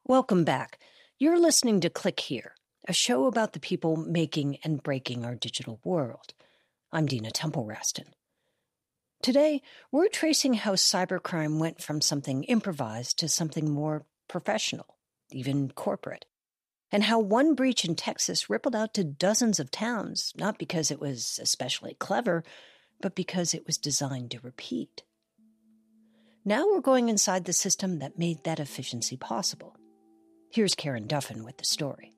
Welcome back. You're listening to Click Here, a show about the people making and breaking our digital world. I'm Dina Temple-Raston. Today, we're tracing how cybercrime went from something improvised to something more professional, even corporate, and how one breach in Texas rippled out to dozens of towns, not because it was especially clever, but because it was designed to repeat. Now we're going inside the system that made that efficiency possible. Here's Karen Duffin with the story.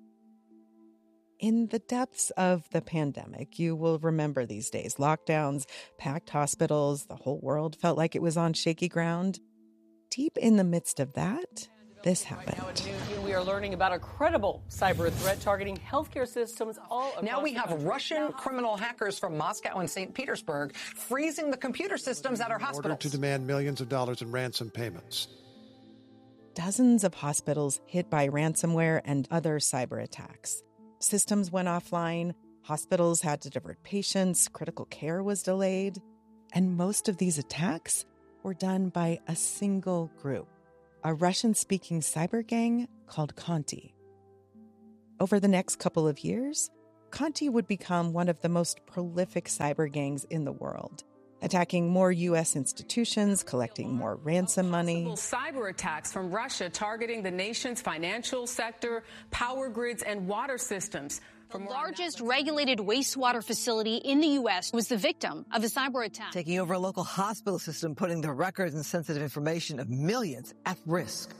In the depths of the pandemic, you will remember these days. Lockdowns, packed hospitals, the whole world felt like it was on shaky ground. Deep in the midst of that, this happened. Right now, we are learning about a credible cyber threat targeting healthcare systems all across. Now we have Russian criminal hackers from Moscow and St. Petersburg freezing the computer systems at our hospitals. In order to demand millions of dollars in ransom payments. Dozens of hospitals hit by ransomware and other cyber attacks. Systems went offline, hospitals had to divert patients, critical care was delayed, and most of these attacks were done by a single group, a Russian-speaking cyber gang called Conti. Over the next couple of years, Conti would become one of the most prolific cyber gangs in the world, attacking more U.S. institutions, collecting more ransom money. Cyber attacks from Russia targeting the nation's financial sector, power grids, and water systems. The largest regulated wastewater facility in the U.S. was the victim of a cyber attack. Taking over a local hospital system, putting the records and sensitive information of millions at risk.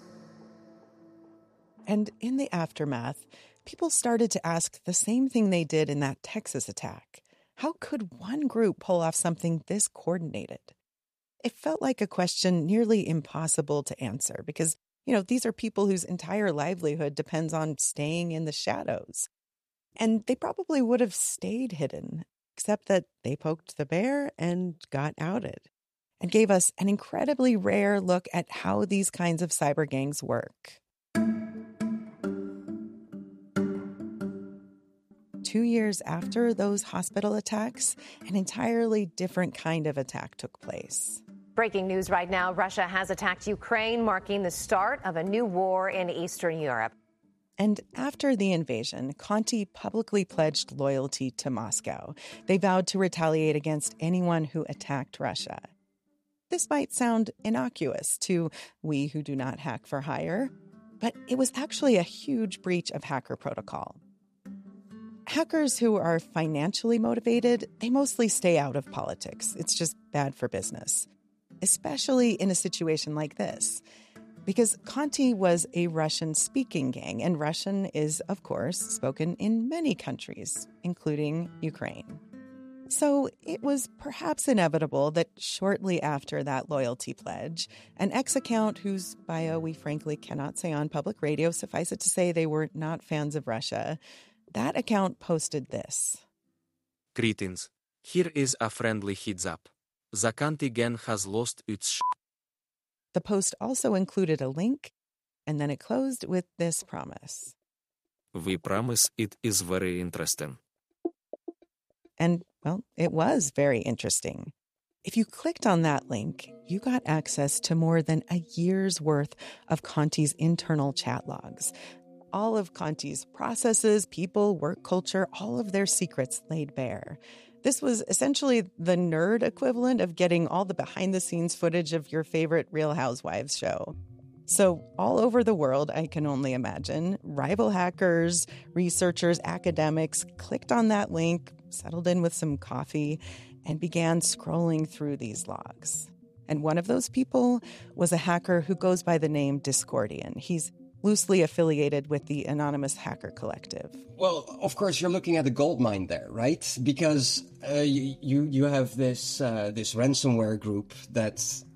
And in the aftermath, people started to ask the same thing they did in that Texas attack. How could one group pull off something this coordinated? It felt like a question nearly impossible to answer because, these are people whose entire livelihood depends on staying in the shadows. And they probably would have stayed hidden, except that they poked the bear and got outed and gave us an incredibly rare look at how these kinds of cyber gangs work. 2 years after those hospital attacks, an entirely different kind of attack took place. Breaking news right now, Russia has attacked Ukraine, marking the start of a new war in Eastern Europe. And after the invasion, Conti publicly pledged loyalty to Moscow. They vowed to retaliate against anyone who attacked Russia. This might sound innocuous to we who do not hack for hire, but it was actually a huge breach of hacker protocol. Hackers who are financially motivated, they mostly stay out of politics. It's just bad for business, especially in a situation like this. Because Conti was a Russian-speaking gang, and Russian is, of course, spoken in many countries, including Ukraine. So it was perhaps inevitable that shortly after that loyalty pledge, an ex-account whose bio we frankly cannot say on public radio, suffice it to say they were not fans of Russia, that account posted this. Greetings. Here is a friendly heads up. The Conti gang has lost its shit. The post also included a link, and then it closed with this promise. We promise it is very interesting. And, well, it was very interesting. If you clicked on that link, you got access to more than a year's worth of Conti's internal chat logs. All of Conti's processes, people, work culture, all of their secrets laid bare. This was essentially the nerd equivalent of getting all the behind-the-scenes footage of your favorite Real Housewives show. So all over the world, I can only imagine, rival hackers, researchers, academics clicked on that link, settled in with some coffee, and began scrolling through these logs. And one of those people was a hacker who goes by the name Discordian. He's loosely affiliated with the Anonymous Hacker Collective. Well, of course, you're looking at a gold mine there, right? Because you have this ransomware group that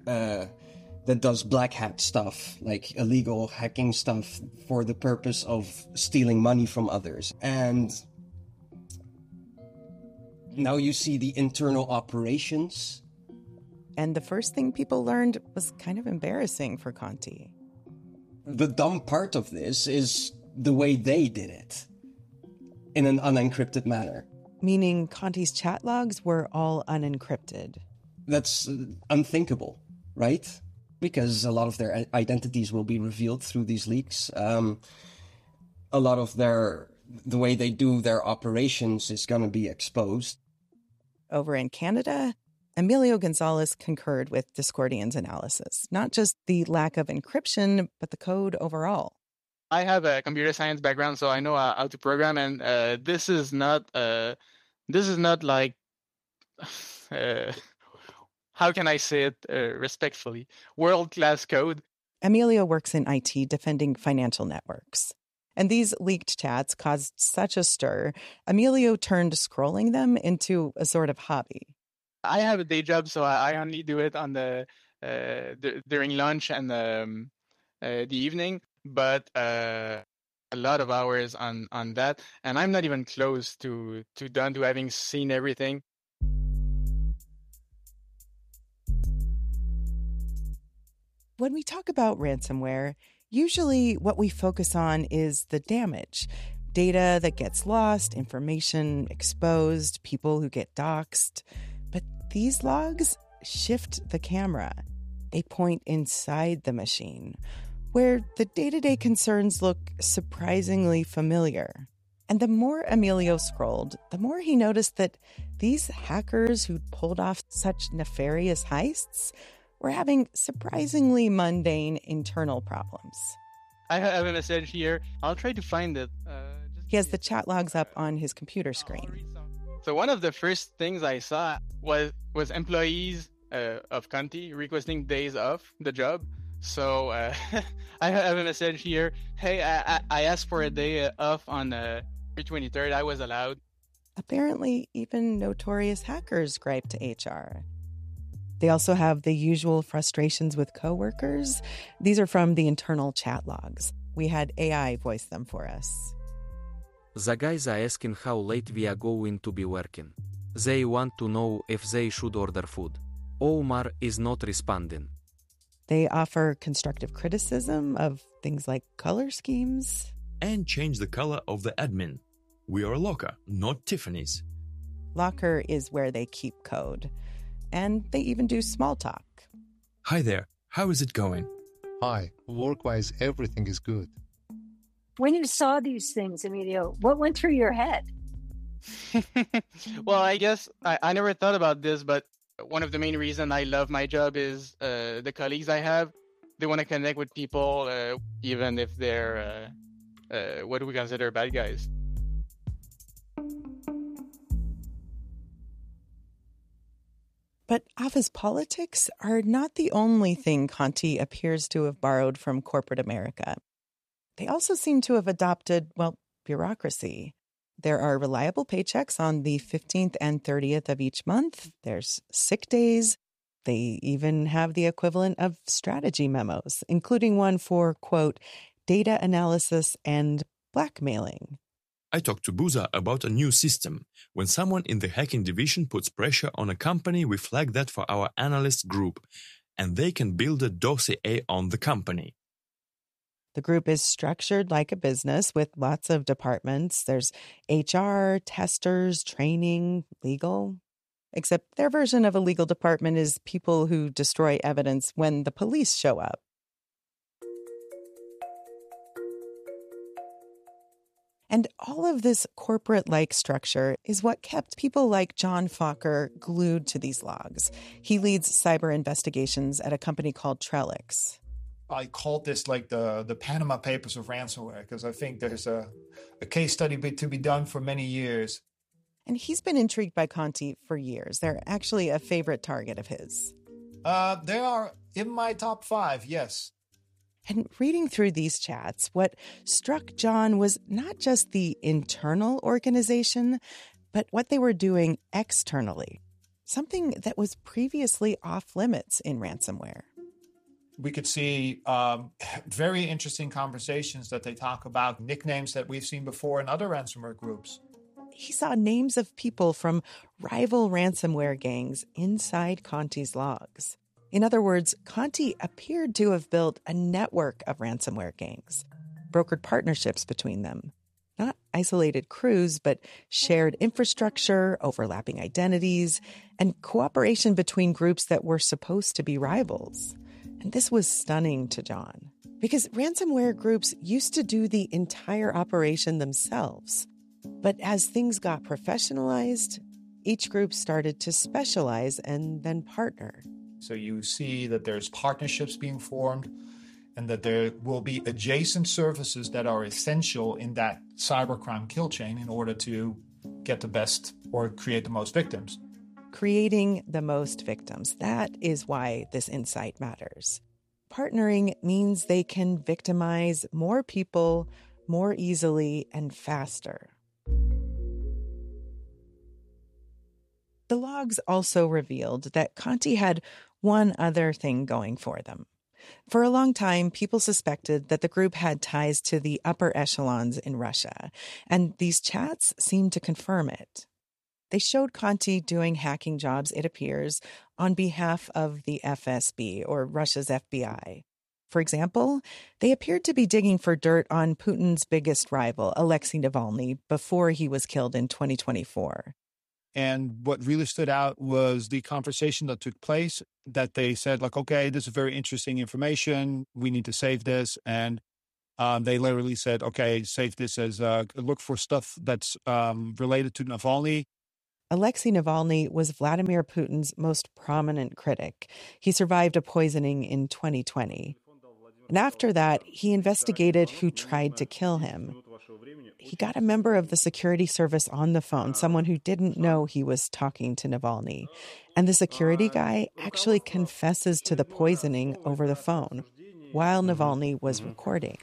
does black hat stuff, like illegal hacking stuff for the purpose of stealing money from others. And now you see the internal operations. And the first thing people learned was kind of embarrassing for Conti. The dumb part of this is the way they did it, in an unencrypted manner. Meaning Conti's chat logs were all unencrypted. That's unthinkable, right? because a lot of their identities will be revealed through these leaks. A lot of the way they do their operations is going to be exposed. Over in Canada, Emilio Gonzalez concurred with Discordian's analysis, not just the lack of encryption, but the code overall. I have a computer science background, so I know how to program, and this is not like how can I say it respectfully, world-class code. Emilio works in IT defending financial networks. And these leaked chats caused such a stir, Emilio turned scrolling them into a sort of hobby. I have a day job, so I only do it on during lunch and the evening, but a lot of hours on that, and I'm not even close to done to having seen everything. When we talk about ransomware, usually what we focus on is the damage. Data that gets lost, information exposed, people who get doxxed. But these logs shift the camera. They point inside the machine, where the day-to-day concerns look surprisingly familiar. And the more Emilio scrolled, the more he noticed that these hackers who'd pulled off such nefarious heists were having surprisingly mundane internal problems. I have a message here. I'll try to find it. He has the chat logs up on his computer screen. So one of the first things I saw was employees of Conti requesting days off the job. So I have a message here. Hey, I asked for a day off on February 23rd. I was allowed. Apparently, even notorious hackers gripe to HR. They also have the usual frustrations with coworkers. These are from the internal chat logs. We had AI voice them for us. The guys are asking how late we are going to be working. They want to know if they should order food. Omar is not responding. They offer constructive criticism of things like color schemes. And change the color of the admin. We are Locker, not Tiffany's. Locker is where they keep code. And they even do small talk. Hi there, how is it going? Hi, work-wise, everything is good. When you saw these things, Emilio, what went through your head? Well, I guess I never thought about this, but one of the main reasons I love my job is the colleagues I have. They want to connect with people, even if they're, what do we consider bad guys? But office politics are not the only thing Conti appears to have borrowed from corporate America. They also seem to have adopted, bureaucracy. There are reliable paychecks on the 15th and 30th of each month. There's sick days. They even have the equivalent of strategy memos, including one for, quote, data analysis and blackmailing. I talked to Buza about a new system. When someone in the hacking division puts pressure on a company, we flag that for our analyst group, and they can build a dossier on the company. The group is structured like a business with lots of departments. There's HR, testers, training, legal. Except their version of a legal department is people who destroy evidence when the police show up. And all of this corporate-like structure is what kept people like John Fokker glued to these logs. He leads cyber investigations at a company called Trellix. I called this like the Panama Papers of ransomware because I think there's a case study to be done for many years. And he's been intrigued by Conti for years. They're actually a favorite target of his. They are in my top 5, yes. And reading through these chats, what struck John was not just the internal organization, but what they were doing externally. Something that was previously off limits in ransomware. We could see very interesting conversations that they talk about, nicknames that we've seen before in other ransomware groups. He saw names of people from rival ransomware gangs inside Conti's logs. In other words, Conti appeared to have built a network of ransomware gangs, brokered partnerships between them. Not isolated crews, but shared infrastructure, overlapping identities, and cooperation between groups that were supposed to be rivals. And this was stunning to John, because ransomware groups used to do the entire operation themselves. But as things got professionalized, each group started to specialize and then partner. So you see that there's partnerships being formed and that there will be adjacent services that are essential in that cybercrime kill chain in order to get the best or create the most victims. Creating the most victims. That is why this insight matters. Partnering means they can victimize more people more easily and faster. The logs also revealed that Conti had one other thing going for them. For a long time, people suspected that the group had ties to the upper echelons in Russia, and these chats seemed to confirm it. They showed Conti doing hacking jobs, it appears, on behalf of the FSB, or Russia's FBI. For example, they appeared to be digging for dirt on Putin's biggest rival, Alexei Navalny, before he was killed in 2024. And what really stood out was the conversation that took place, that they said, like, okay, this is very interesting information. We need to save this. And they literally said, okay, save this as look for stuff that's related to Navalny. Alexei Navalny was Vladimir Putin's most prominent critic. He survived a poisoning in 2020. And after that, he investigated who tried to kill him. He got a member of the security service on the phone, someone who didn't know he was talking to Navalny. And the security guy actually confesses to the poisoning over the phone while Navalny was recording.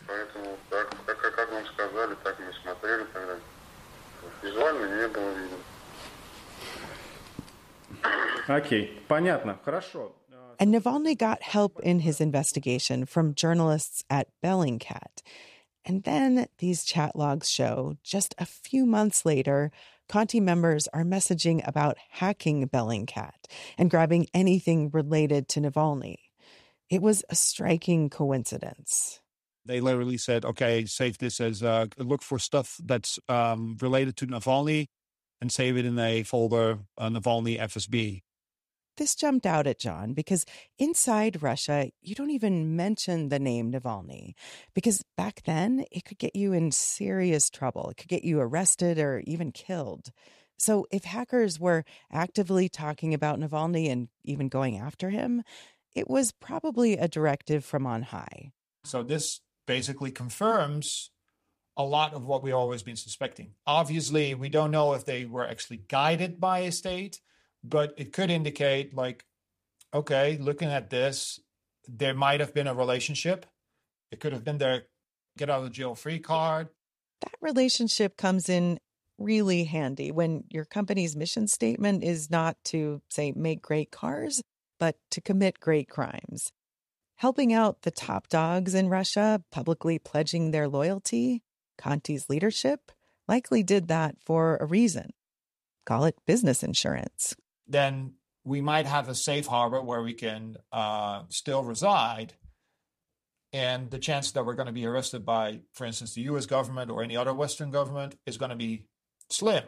And Navalny got help in his investigation from journalists at Bellingcat. And then these chat logs show just a few months later, Conti members are messaging about hacking Bellingcat and grabbing anything related to Navalny. It was a striking coincidence. They literally said, okay, save this as look for stuff that's related to Navalny and save it in a folder, Navalny FSB. This jumped out at John because inside Russia, you don't even mention the name Navalny, because back then it could get you in serious trouble. It could get you arrested or even killed. So if hackers were actively talking about Navalny and even going after him, it was probably a directive from on high. So this basically confirms a lot of what we've always been suspecting. Obviously, we don't know if they were actually guided by a state, but it could indicate, like, okay, looking at this, there might have been a relationship. It could have been their get out of jail free card. That relationship comes in really handy when your company's mission statement is not to, say, make great cars, but to commit great crimes. Helping out the top dogs in Russia, publicly pledging their loyalty, Conti's leadership likely did that for a reason. Call it business insurance. Then we might have a safe harbor where we can still reside. And the chance that we're going to be arrested by, for instance, the U.S. government or any other Western government is going to be slim.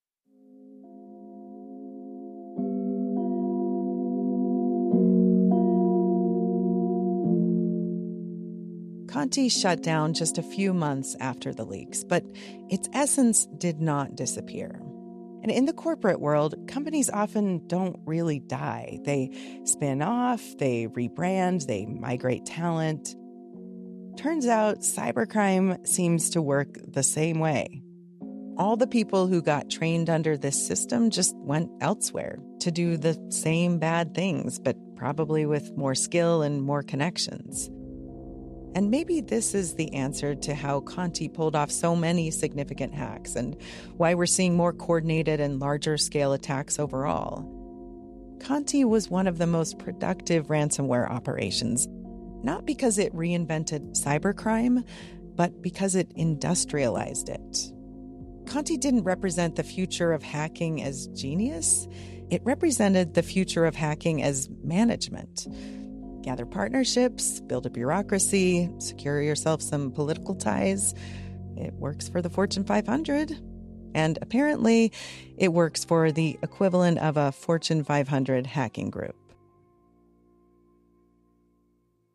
Conti shut down just a few months after the leaks, but its essence did not disappear. And in the corporate world, companies often don't really die. They spin off, they rebrand, they migrate talent. Turns out cybercrime seems to work the same way. All the people who got trained under this system just went elsewhere to do the same bad things, but probably with more skill and more connections. And maybe this is the answer to how Conti pulled off so many significant hacks and why we're seeing more coordinated and larger scale attacks overall. Conti was one of the most productive ransomware operations, not because it reinvented cybercrime, but because it industrialized it. Conti didn't represent the future of hacking as genius. It represented the future of hacking as management. Gather partnerships, build a bureaucracy, secure yourself some political ties. It works for the Fortune 500. And apparently, it works for the equivalent of a Fortune 500 hacking group.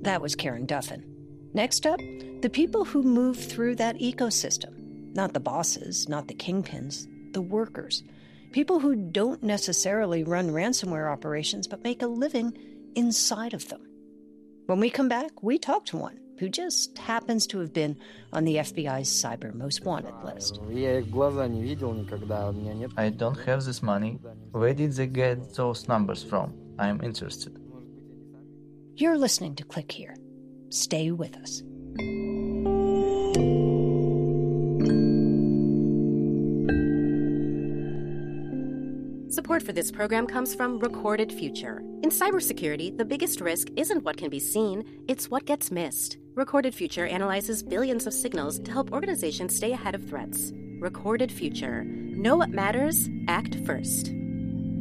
That was Karen Duffin. Next up, the people who move through that ecosystem. Not the bosses, not the kingpins, the workers. People who don't necessarily run ransomware operations but make a living inside of them. When we come back, we talk to one who just happens to have been on the FBI's Cyber Most Wanted list. I don't have this money. Where did they get those numbers from? I'm interested. You're listening to Click Here. Stay with us. Support for this program comes from Recorded Future. In cybersecurity, the biggest risk isn't what can be seen, it's what gets missed. Recorded Future analyzes billions of signals to help organizations stay ahead of threats. Recorded Future. Know what matters, act first.